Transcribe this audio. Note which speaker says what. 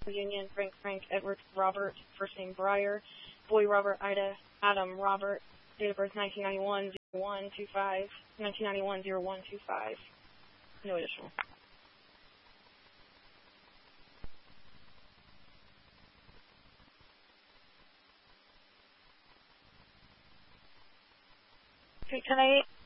Speaker 1: Union, Frank, Edward, Robert, first name Breyer, Boy, Robert, Ida, Adam, Robert, date of birth 1991, 0125, 1991, 0125. No additional. Okay, tonight